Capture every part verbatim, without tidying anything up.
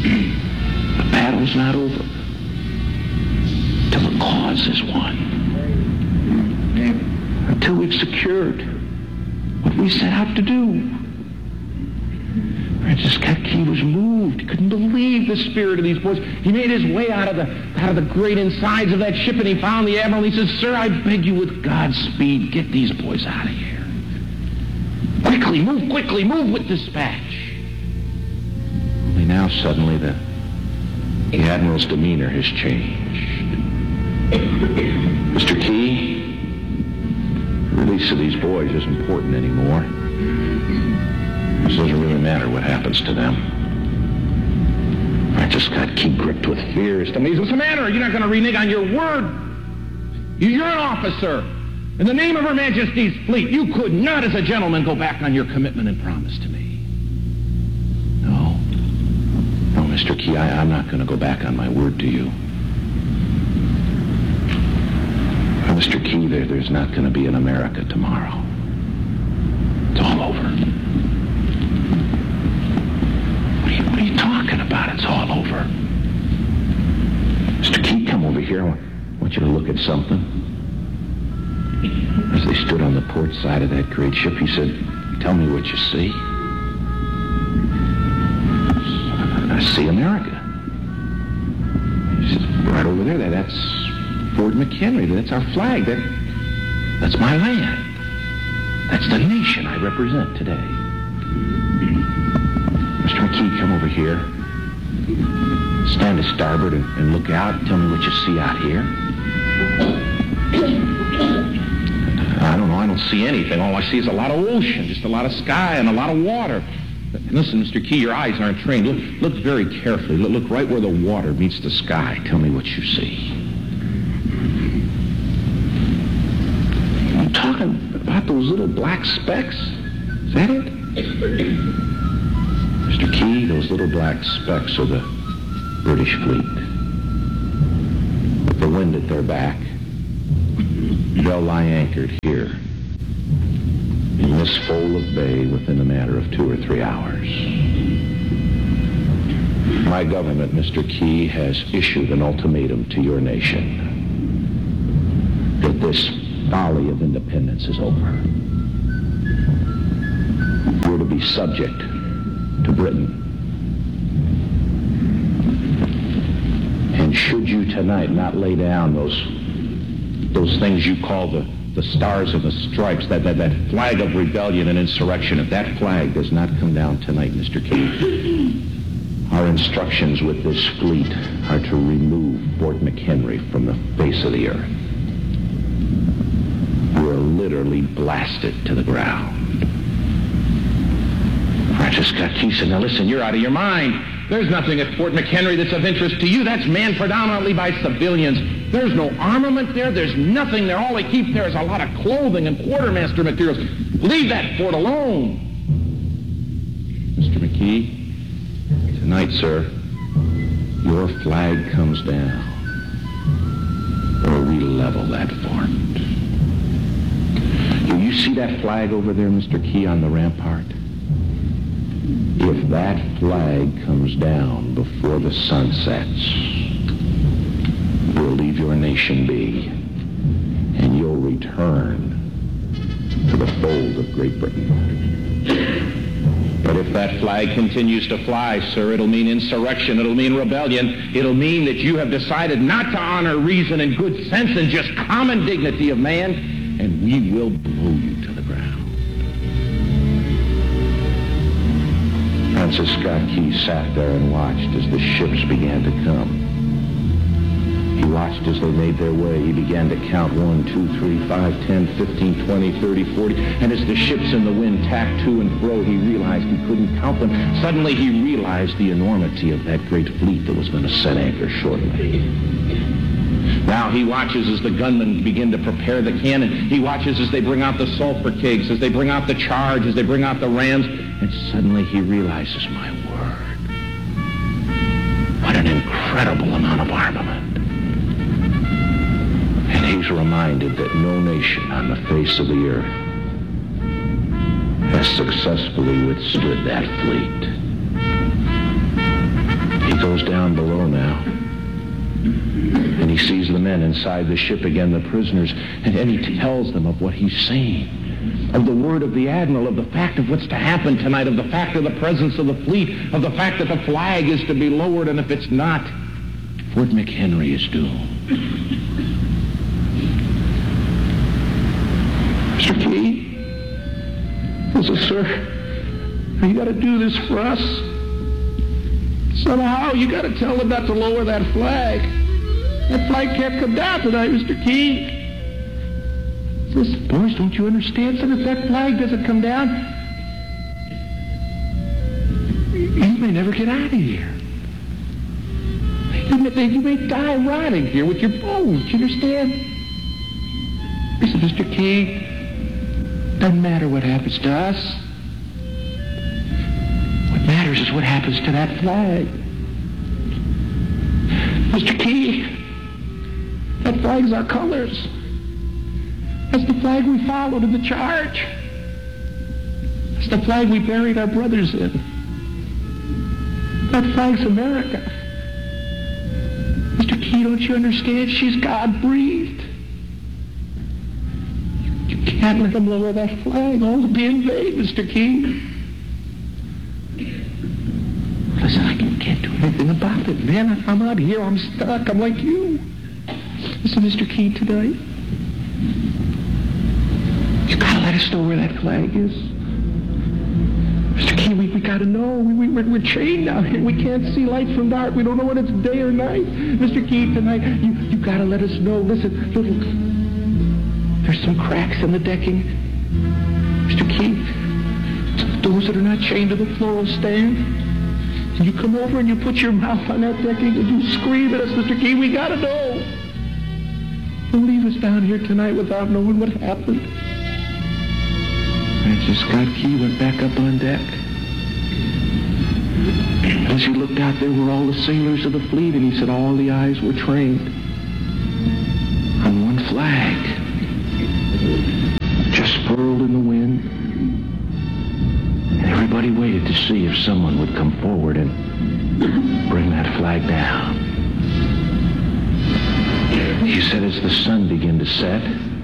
The battle's not over till the cause is won. Until we've secured what we set out to do. Francis Scott Key was moved. He couldn't believe the spirit of these boys. He made his way out of the out of the great insides of that ship, and he found the admiral. He says, "Sir, I beg you with God's speed, get these boys out of here. Quickly, move quickly, move with dispatch." Only now, suddenly, the, the admiral's demeanor has changed. "Mister Key, the release of these boys isn't important anymore. It doesn't really matter what happens to them." I just got Key gripped with fear. His tummy, "What's the matter? You're not going to renege on your word. You're an officer. In the name of Her Majesty's fleet, you could not, as a gentleman, go back on your commitment and promise to me." "No. No, Mister Key, I, I'm not going to go back on my word to you. Well, Mister Key, there, there's not going to be an America tomorrow. It's all over." What are you talking about? It's all over. "Mister Key, come over here. I want you to look at something." As they stood on the port side of that great ship, he said, "Tell me what you see." "I see America." He said, "Right over there, that's Fort McHenry. That's our flag. That, that's my land. That's the nation I represent today. Mister McKee, come over here. Stand to starboard and, and look out. Tell me what you see out here." "I don't know. I don't see anything. All I see is a lot of ocean, just a lot of sky and a lot of water." "Listen, Mister Key, your eyes aren't trained. Look, look very carefully. Look, look right where the water meets the sky. Tell me what you see." "I'm talking about those little black specks. Is that it?" "Mister Key, those little black specks are the British fleet. With the wind at their back, they'll lie anchored here in this fold of bay within a matter of two or three hours. My government, Mister Key, has issued an ultimatum to your nation that this folly of independence is over. You're to be subject to Britain. And should you tonight not lay down those those things you call the, the stars and the stripes, that, that, that flag of rebellion and insurrection, if that flag does not come down tonight, Mister Key, our instructions with this fleet are to remove Fort McHenry from the face of the earth. We're literally blasted to the ground." Francis Scott Key said, "Now listen, you're out of your mind. There's nothing at Fort McHenry that's of interest to you. That's manned predominantly by civilians. There's no armament there. There's nothing there. All they keep there is a lot of clothing and quartermaster materials. Leave that fort alone." "Mister McKee, tonight, sir, your flag comes down, or we level that fort. Do you see that flag over there, Mister Key, on the rampart? If that flag comes down before the sun sets, we'll leave your nation be, and you'll return to the fold of Great Britain. But if that flag continues to fly, sir, it'll mean insurrection, it'll mean rebellion, it'll mean that you have decided not to honor reason and good sense and just common dignity of man, and we will blow you to the ground." Francis Scott Key sat there and watched as the ships began to come. He watched as they made their way. He began to count one, two, three, five, ten, fifteen, twenty, thirty, forty. And as the ships in the wind tacked to and fro, he realized he couldn't count them. Suddenly he realized the enormity of that great fleet that was going to set anchor shortly. Now he watches as the gunmen begin to prepare the cannon. He watches as they bring out the sulfur kegs, as they bring out the charge, as they bring out the rams. And suddenly he realizes, my word, what an incredible amount of armament. And he's reminded that no nation on the face of the earth has successfully withstood that fleet. He goes down below now. And he sees the men inside the ship again, the prisoners, and, and he tells them of what he's seen, of the word of the admiral, of the fact of what's to happen tonight, of the fact of the presence of the fleet, of the fact that the flag is to be lowered, and if it's not, Fort McHenry is doomed. Mister Key? Listen, sir, you got to do this for us. Somehow you got to tell them not to lower that flag. That flag can't come down tonight, Mister Key. Listen, boys, don't you understand? So if that flag doesn't come down, you may never get out of here. You may, you may die rotting here with your bones. You understand? Listen, Mister Key, doesn't matter what happens to us. What matters is what happens to that flag. Mister Key, that flag's our colors. That's the flag we followed in the charge. That's the flag we buried our brothers in. That flag's America. Mister Key, don't you understand? She's God-breathed. You can't let them lower that flag. All will be in vain, Mister Key. Listen, I can't do anything about it, man. I'm out here. I'm stuck. I'm like you. Listen, Mister Key, tonight, you gotta let us know where that flag is. Mister Key, we, we gotta know. We, we, we're, we're chained out here. We can't see light from dark. We don't know whether it's day or night. Mister Key, tonight, you, you gotta let us know. Listen, little, there's some cracks in the decking. Mister Key, those that are not chained to the floor will stand. And you come over and you put your mouth on that decking and you scream at us, Mister Key. We gotta know. Don't leave us down here tonight without knowing what happened. Francis Scott Key went back up on deck. As he looked out, there were all the sailors of the fleet, and he said all the eyes were trained on one flag, just furled in the wind. And everybody waited to see if someone would come forward and bring that flag down. He said as the sun began to set,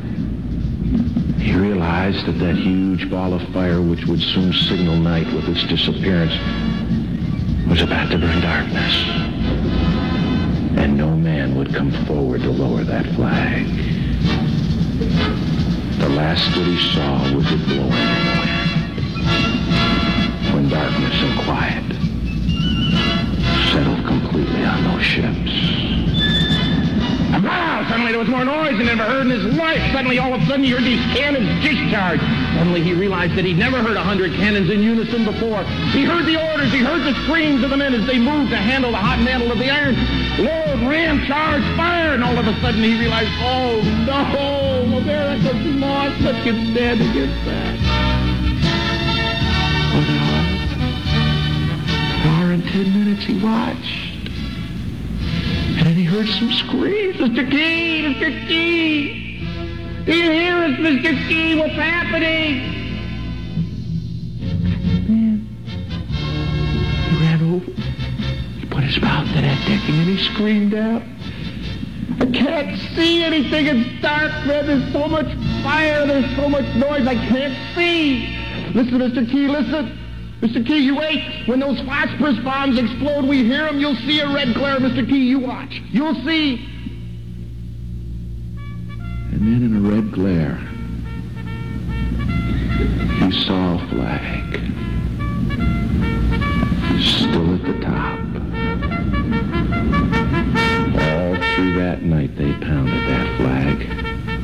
he realized that that huge ball of fire, which would soon signal night with its disappearance, was about to bring darkness. And no man would come forward to lower that flag. The last that he saw was it blowing in the wind, when darkness and quiet settled completely on those ships. Wow! Suddenly there was more noise than he ever heard in his life. Suddenly, all of a sudden, he heard these cannons discharge. Suddenly, he realized that he'd never heard a hundred cannons in unison before. He heard the orders. He heard the screams of the men as they moved to handle the hot mantle of the iron. Load, ram, charge, fire! And all of a sudden, he realized, oh, no! America's lost. Let's get stand against that. For an hour, an hour and ten minutes, he watched. And then he heard some screams. Mister Key! Mister Key! Do you hear us, Mister Key? What's happening? Man, he ran over. He put his mouth to that decking and he screamed out, I can't see anything. It's dark, man. There's so much fire. There's so much noise. I can't see. Listen, Mister Key, listen. Mister Key, you wait. When those phosphorus bombs explode, we hear them. You'll see a red glare. Mister Key, you watch. You'll see. And then in a red glare, he saw a flag. Still at the top. All through that night, they pounded that flag.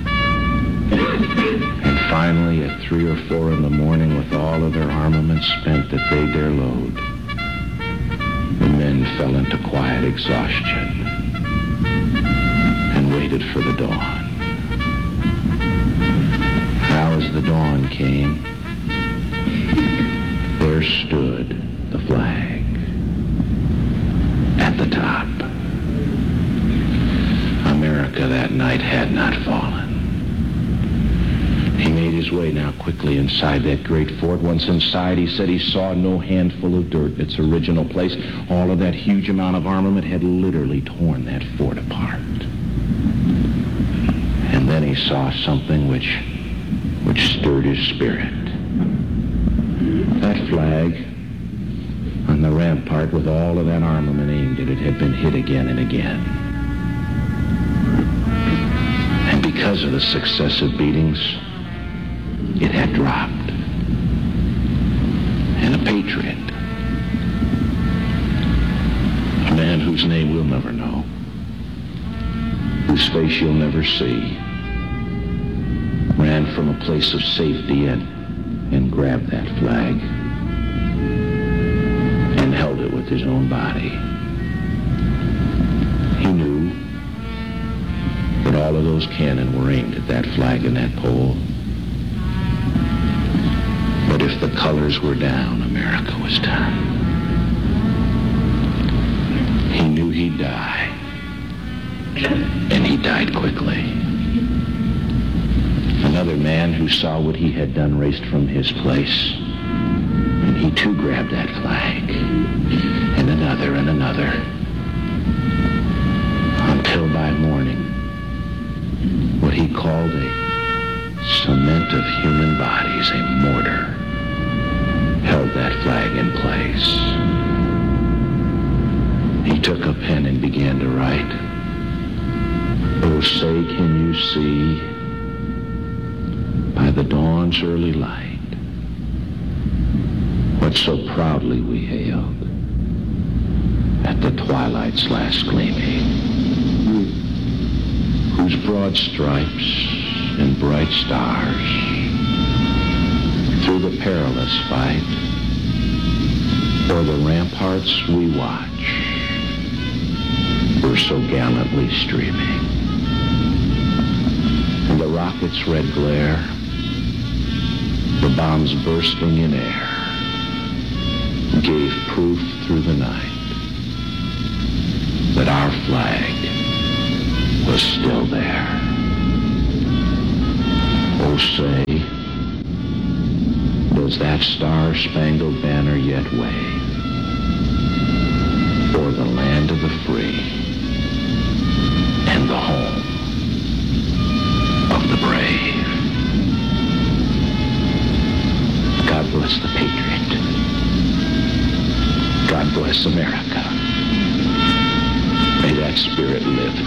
And finally, at three or four in the morning, with all of their armaments spent that they dare load, the men fell into quiet exhaustion and waited for the dawn. Now, as the dawn came, there stood the flag at the top. America that night had not fallen. He made his way now quickly inside that great fort. Once inside, he said he saw no handful of dirt in its original place. All of that huge amount of armament had literally torn that fort apart. And then he saw something which, which stirred his spirit. That flag on the rampart with all of that armament aimed at it had been hit again and again. And because of the successive beatings, it had dropped. And a patriot, a man whose name we'll never know, whose face you'll never see, ran from a place of safety and, and grabbed that flag and held it with his own body. He knew that all of those cannon were aimed at that flag and that pole. But if the colors were down, America was done. He knew he'd die. And he died quickly. Another man who saw what he had done raced from his place. And he too grabbed that flag. And another and another. Until by morning, what he called a cement of human bodies, a mortar, held that flag in place. He took a pen and began to write, "Oh, say, can you see, by the dawn's early light, what so proudly we hailed at the twilight's last gleaming, whose broad stripes and bright stars through the perilous fight o'er the ramparts we watch were so gallantly streaming. And the rocket's red glare, the bombs bursting in air, gave proof through the night that our flag was still there. Oh, say, does that star-spangled banner yet wave o'er the land of the free and the home of the brave?" God bless the patriot. God bless America. May that spirit live